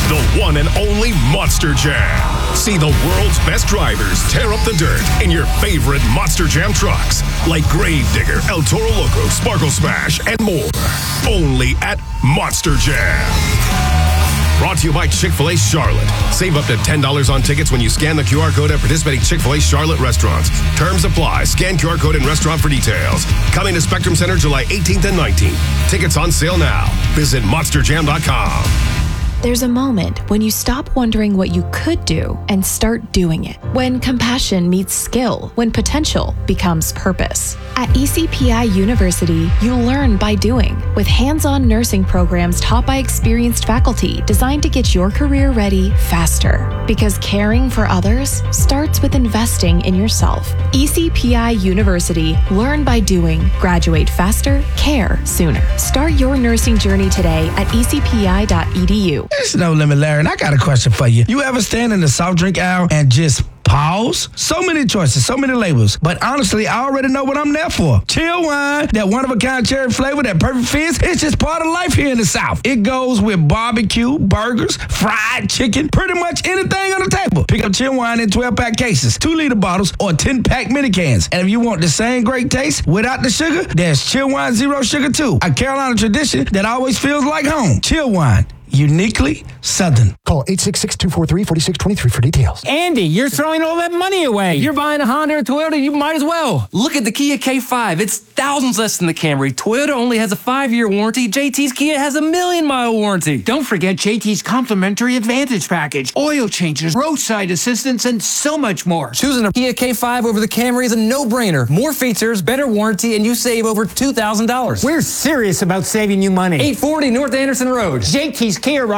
the one and only Monster Jam. See the world's best drivers tear up the dirt in your favorite Monster Jam trucks, like Gravedigger, El Toro Loco, Sparkle Smash, and more. Only at Monster Jam. Brought to you by Chick-fil-A Charlotte. Save up to $10 on tickets when you scan the QR code at participating Chick-fil-A Charlotte restaurants. Terms apply. Scan QR code in restaurant for details. Coming to Spectrum Center July 18th and 19th. Tickets on sale now. Visit monsterjam.com. There's a moment when you stop wondering what you could do and start doing it. When compassion meets skill, when potential becomes purpose. At ECPI University, you learn by doing, with hands-on nursing programs taught by experienced faculty designed to get your career ready faster. Because caring for others starts with investing in yourself. ECPI University, learn by doing, graduate faster, care sooner. Start your nursing journey today at ecpi.edu. It's No Limit, Larry, and I got a question for you. You ever stand in the soft drink aisle and just pause? So many choices, so many labels. But honestly, I already know what I'm there for. Chill wine, that one-of-a-kind cherry flavor, that perfect fizz, it's just part of life here in the South. It goes with barbecue, burgers, fried chicken, pretty much anything on the table. Pick up chill wine in 12-pack cases, 2-liter bottles, or 10-pack mini cans. And if you want the same great taste without the sugar, there's Chill Wine Zero Sugar too. A Carolina tradition that always feels like home. Chill wine. Uniquely Southern. Call 866-243-4623 for details. Andy, you're throwing all that money away. You're buying a Honda or Toyota, you might as well. Look at the Kia K5. It's thousands less than the Camry. Toyota only has a 5-year warranty. JT's Kia has a 1,000,000-mile warranty. Don't forget JT's complimentary Advantage package, oil changes, roadside assistance, and so much more. Choosing a Kia K5 over the Camry is a no-brainer. More features, better warranty, and you save over $2,000. We're serious about saving you money. 840 North Anderson Road. JT's Kia